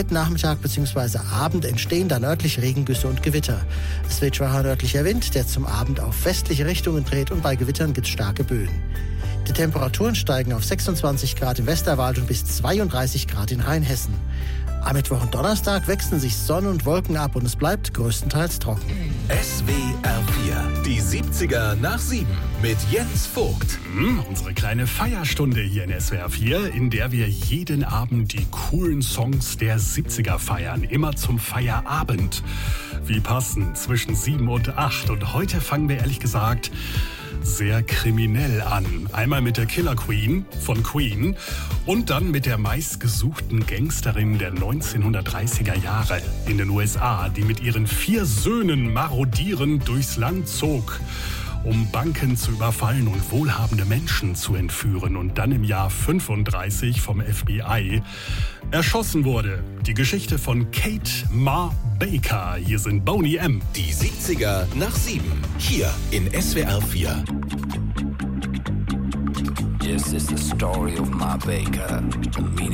Nachmittag bzw. Abend entstehen dann örtlich Regengüsse und Gewitter. Es weht schwacher nördlicher Wind, der zum Abend auf westliche Richtungen dreht und bei Gewittern gibt es starke Böen. Die Temperaturen steigen auf 26 Grad im Westerwald und bis 32 Grad in Rheinhessen. Am Mittwoch und Donnerstag wechseln sich Sonne und Wolken ab und es bleibt größtenteils trocken. SWR 4, die 70er nach 7 mit Jens Vogt. Unsere kleine Feierstunde hier in SWR 4, in der wir jeden Abend die coolen Songs der 70er feiern. Immer zum Feierabend. Wie passend, zwischen 7 und 8. Und heute fangen wir ehrlich gesagt sehr kriminell an. Einmal mit der Killer Queen von Queen und dann mit der meistgesuchten Gangsterin der 1930er Jahre in den USA, die mit ihren 4 Söhnen marodierend durchs Land zog, um Banken zu überfallen und wohlhabende Menschen zu entführen und dann im Jahr 35 vom FBI erschossen wurde. Die Geschichte von Kate Ma Baker. Hier sind Boney M. Die 70er nach 7, hier in SWR 4. This is the story of Ma Baker.